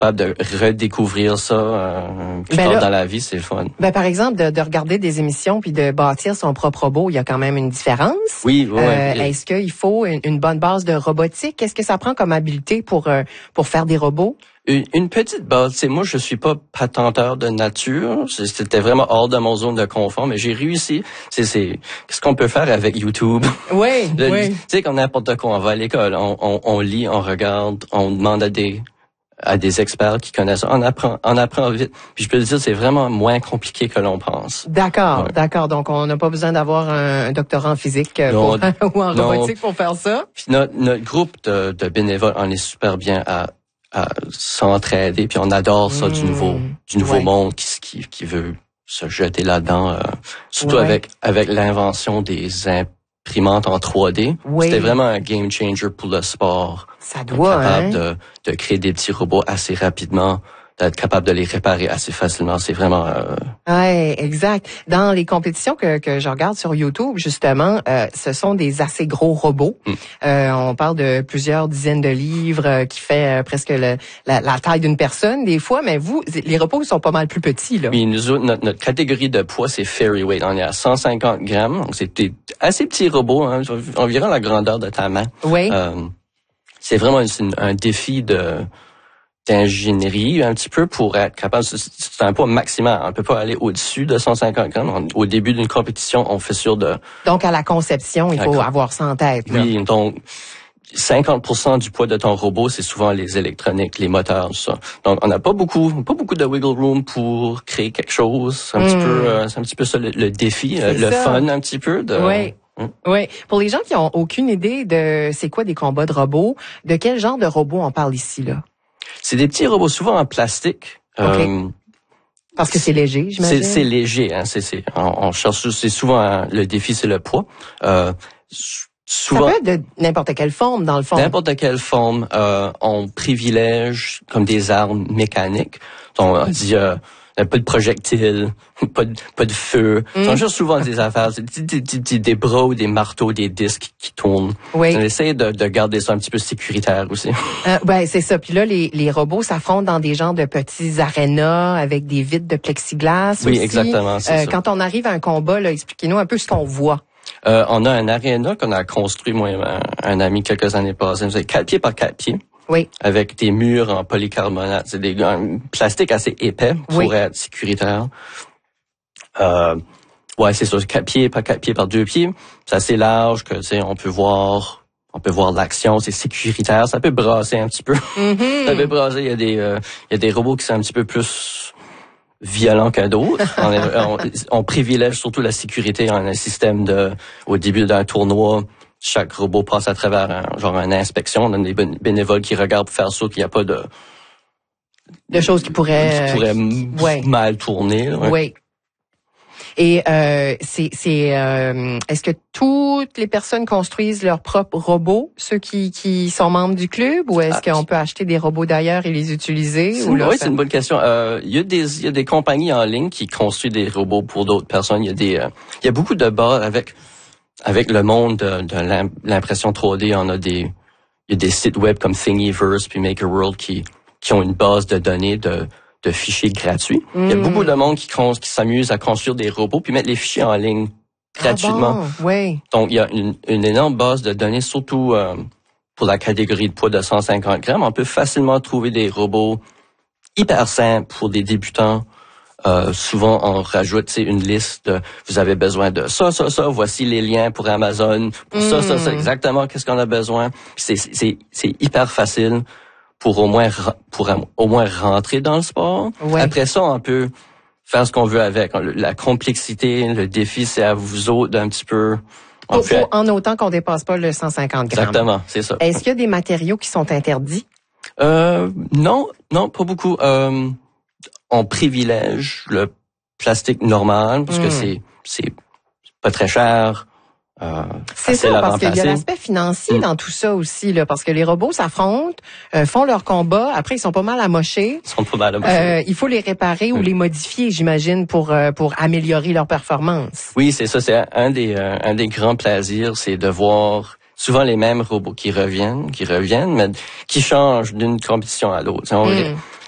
capable de redécouvrir ça plus tard dans la vie, c'est le fun. Par exemple, de regarder des émissions puis de bâtir son propre robot, il y a quand même une différence. Oui. Est-ce qu'il faut une bonne base de robotique? Qu'est-ce que ça prend comme habileté pour faire des robots? Une petite base. Moi, je suis pas patenteur de nature. C'était vraiment hors de mon zone de confort, mais j'ai réussi. Qu'est-ce qu'on peut faire avec YouTube? Oui. Tu sais, comme n'importe quoi, on va à l'école, on lit, on regarde, on demande à des experts qui connaissent ça. On apprend vite. Puis je peux te dire, c'est vraiment moins compliqué que l'on pense. D'accord. Donc on n'a pas besoin d'avoir un doctorat en physique ou en robotique pour faire ça. Puis notre groupe de bénévoles, on est super bien à s'entraider, puis on adore ça du nouveau monde qui veut se jeter là-dedans, surtout avec l'invention des imprimantes en 3D. C'était vraiment un game changer pour le sport. Ça doit, capable de créer des petits robots assez rapidement, d'être capable de les réparer assez facilement. C'est vraiment... Ouais, exact. Dans les compétitions que je regarde sur YouTube, justement, ce sont des assez gros robots. On parle de plusieurs dizaines de livres qui fait presque la taille d'une personne des fois, mais les robots sont pas mal plus petits, là. Oui, nous autres, notre catégorie de poids, c'est Fairy Weight. On est à 150 grammes. Donc c'est des assez petits robots, environ la grandeur de ta main. Oui. C'est vraiment un défi d'ingénierie un petit peu pour être capable, c'est un poids maximal. On peut pas aller au-dessus de 150 grammes. Au début d'une compétition, on fait sûr de... Donc, à la conception, il faut avoir ça en tête, là. Oui, donc 50% du poids de ton robot, c'est souvent les électroniques, les moteurs, tout ça. Donc, on n'a pas beaucoup de wiggle room pour créer quelque chose. C'est un petit peu ça le défi, fun un petit peu de... Oui. Oui. Pour les gens qui ont aucune idée de c'est quoi des combats de robots, de quel genre de robots on parle ici, là? C'est des petits robots souvent en plastique. Okay. Parce que c'est léger, j'imagine. C'est léger, hein. On cherche, c'est souvent le défi, c'est le poids. Souvent, ça peut être de n'importe quelle forme, dans le fond. N'importe quelle forme. On privilège comme des armes mécaniques. Donc, on dit pas de projectiles, pas de feu. Ce sont juste souvent des affaires, des bras ou des marteaux, des disques qui tournent. Oui. On essaie de garder ça un petit peu sécuritaire aussi. C'est ça. Puis là, les robots s'affrontent dans des genres de petits arénas avec des vitres de plexiglas. Oui, aussi. Exactement. C'est ça. Quand on arrive à un combat, là, expliquez-nous un peu ce qu'on voit. On a un aréna qu'on a construit, moi et un ami, quelques années passées. C'est 4 pieds par 4 pieds. Oui. Avec des murs en polycarbonate. C'est des plastiques assez épais pour être sécuritaire. C'est ça, 4 pieds par 2 pieds. C'est assez large que, on peut voir l'action, c'est sécuritaire. Ça peut brasser un petit peu. Mm-hmm. Ça peut brasser. Il y a des robots qui sont un petit peu plus violents que d'autres. On privilège surtout la sécurité. On a un système au début d'un tournoi, chaque robot passe à travers une inspection. On a des bénévoles qui regardent pour faire sûr qu'il n'y a pas de choses qui pourraient mal tourner. Là, Oui. Et est-ce que toutes les personnes construisent leurs propres robots, ceux qui sont membres du club, ou est-ce qu'on peut acheter des robots d'ailleurs et les utiliser? C'est une bonne question. Il y a des compagnies en ligne qui construisent des robots pour d'autres personnes. Il y a beaucoup de bas avec le monde de l'impression 3D. Il y a des sites web comme Thingiverse puis Makerworld qui ont une base de données de fichiers gratuits. Il y a beaucoup de monde qui s'amuse à construire des robots puis mettre les fichiers en ligne gratuitement. Ah bon? Oui. Donc, il y a une énorme base de données, surtout pour la catégorie de poids de 150 grammes. On peut facilement trouver des robots hyper simples pour des débutants. Souvent, on rajoute une liste de vous avez besoin de ça, voici les liens pour Amazon, pour ça, exactement qu'est-ce qu'on a besoin. Puis c'est hyper facile pour au moins rentrer dans le sport. Ouais. Après ça, on peut faire ce qu'on veut avec. La complexité, le défi, c'est à vous autres d'un petit peu... En autant qu'on dépasse pas le 150 grammes. Exactement, c'est ça. Est-ce qu'il y a des matériaux qui sont interdits? Non, pas beaucoup. On privilège le plastique normal parce que c'est pas très cher. C'est ça, parce qu'il y a l'aspect financier dans tout ça aussi, là, parce que les robots s'affrontent, font leur combat, après ils sont pas mal amochés. Il faut les réparer ou les modifier, j'imagine, pour améliorer leur performance. Oui, c'est ça, c'est un des grands plaisirs, c'est de voir souvent les mêmes robots qui reviennent, mais qui changent d'une compétition à l'autre.